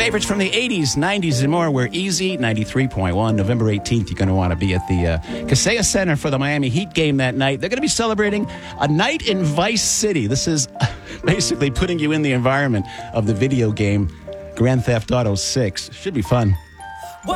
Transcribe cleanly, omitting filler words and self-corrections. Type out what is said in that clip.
favorites from the 80s, 90s, and more were easy. 93.1, November 18th. You're going to want to be at the Kaseya Center for the Miami Heat game that night. They're going to be celebrating a night in Vice City. This is basically putting you in the environment of the video game Grand Theft Auto 6. Should be fun.